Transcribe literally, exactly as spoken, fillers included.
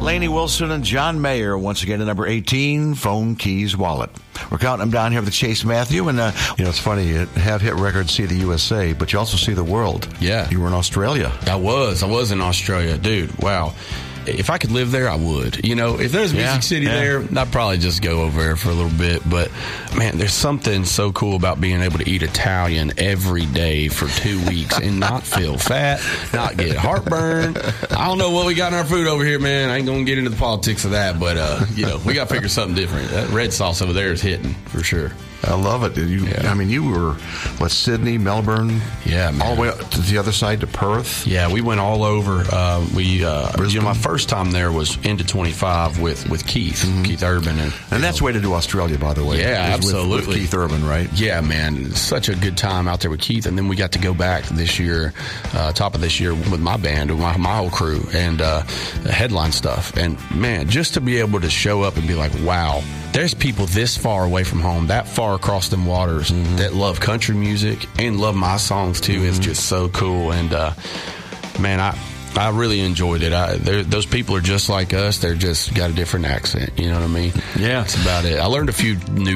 Lainey Wilson and John Mayer, once again at number eighteen, Phone, Keys, Wallet. We're counting them down here with Chase Matthew. And, uh, you know, it's funny, you have hit records, see the U S A, but you also see the world. Yeah. You were in Australia. I was. I was in Australia. Dude, wow. If I could live there, I would. You know, if there's Music Yeah, City yeah. there, I'd probably just go over there for a little bit. But, man, there's something so cool about being able to eat Italian every day for two weeks and not feel fat, not get heartburn. I don't know what we got in our food over here, man. I ain't going to get into the politics of that. But, uh, you know, we got to figure something different. That red sauce over there is hitting for sure. I love it. You, Yeah. I mean, you were, what, Sydney, Melbourne? Yeah, man. All the way up to the other side to Perth? Yeah, we went all over. Uh, we, uh, you know, my first time there was into twenty-five with, with Keith, mm-hmm. Keith Urban. And, And that's the way to do Australia, by the way. Yeah, is with- absolutely. With Keith Urban, right? Yeah, man. Such a good time out there with Keith. And then we got to go back this year, uh, top of this year with my band, with my, my whole crew, and uh, headline stuff. And, man, just to be able to show up and be like, wow, there's people this far away from home, that far across them waters, mm-hmm. that love country music and love my songs, too. Mm-hmm. It's just so cool. And, uh, man, I... I really enjoyed it. I, those people are just like us. They're just got a different accent. You know what I mean? Yeah. That's about it. I learned a few new